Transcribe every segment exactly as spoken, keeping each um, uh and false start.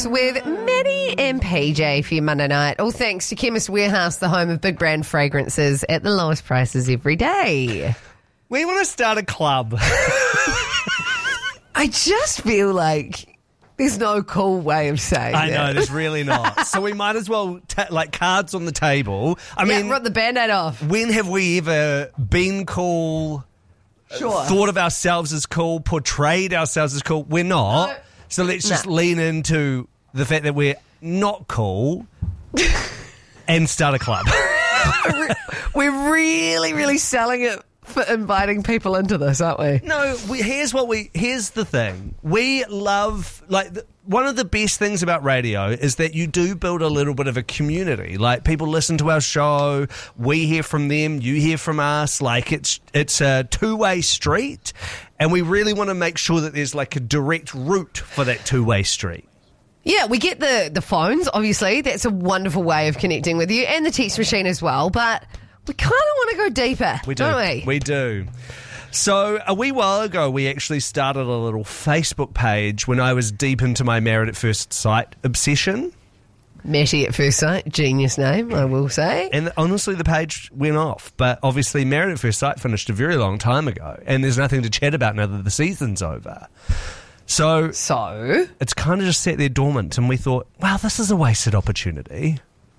With Maddie and P J for your Monday night. All thanks to Chemist Warehouse, the home of big brand fragrances at the lowest prices every day. We want to start a club. I just feel like there's no cool way of saying I it. know, there's really not. So we might as well, ta- like, cards on the table. I Yeah, mean, rip the Band-Aid off. when have we ever been cool, Sure. thought of ourselves as cool, portrayed ourselves as cool? We're not. No. So let's just No. lean into the fact that we're not cool and start a club. We're really, really selling it for inviting people into this, aren't we? No, we, here's what we. Here's the thing. We love like the, one of the best things about radio is that you do build a little bit of a community. Like people listen to our show, we hear from them, you hear from us. Like it's it's a two way street, and we really want to make sure that there's like a direct route for that two way street. Yeah, we get the, the phones, obviously. That's a wonderful way of connecting with you, and the text machine as well, but we kind of want to go deeper, We do. don't we? We do. So a wee while ago, we actually started a little Facebook page when I was deep into my Married at First Sight obsession. Matty at First Sight, genius name, I will say. And honestly, the page went off. But obviously, Married at First Sight finished a very long time ago. And there's nothing to chat about now that the season's over. So So, it's kind of just sat there dormant. And we thought, wow, this is a wasted opportunity.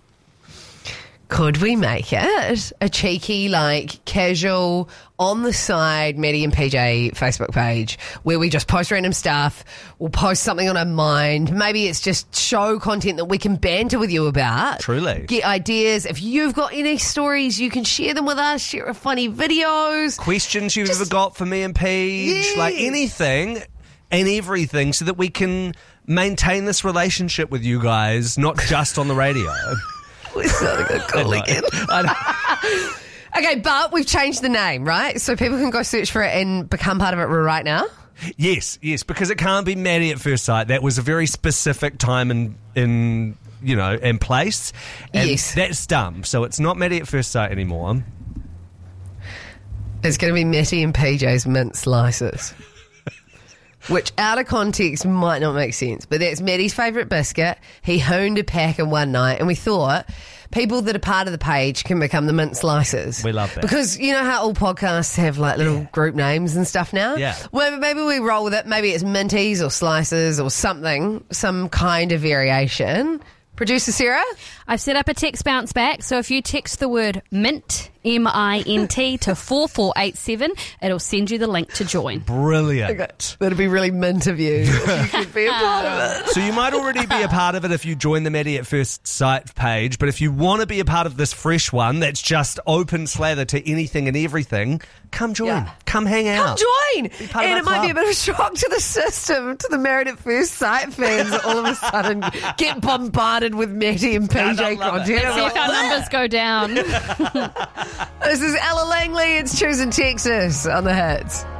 could we make it a cheeky, like, casual, on the side Maddie and P J Facebook page where we just post random stuff, we'll post something on our mind, maybe it's just show content that we can banter with you about. Truly. Get ideas. If you've got any stories, you can share them with us, share funny videos. Questions you've Just- ever got for me and Paige, Yeah. like anything and everything so that we can maintain this relationship with you guys, not just on the radio. We're starting to call I know. again. I know. Okay, but we've changed the name, right? So people can go search for it and become part of it right now. Yes, yes, because it can't be Maddie at First Sight. That was a very specific time in, in you know, and place. And Yes. that's dumb. So it's not Maddie at First Sight anymore. It's going to be Matty and P J's mint slices. Which, out of context, might not make sense. But that's Matty's favourite biscuit. He honed a pack in one night. And we thought people that are part of the page can become the mint slices. We love that. Because you know how all podcasts have like little Yeah. group names and stuff now? Yeah. Well, maybe we roll with it. Maybe it's minties or slices or something. Some kind of variation. Producer Sarah? I've set up a text bounce back, so if you text the word mint, M I N T, to four four eight seven, it'll send you the link to join. Brilliant. That'd be really mint of you if you could be a part of it. So you might already be a part of it if you join the Maddie at First Sight page, but if you want to be a part of this fresh one that's just open slather to anything and everything, come join. Yeah. Come hang out. Come join! Be part of And our it might be a club. bit of a shock to the system, to the Married at First Sight fans that all of a sudden get bombarded with Matty and P J I love it. content. See I'm if like, our numbers go down. this is Ella Langley. It's Choosing Texas on the hits.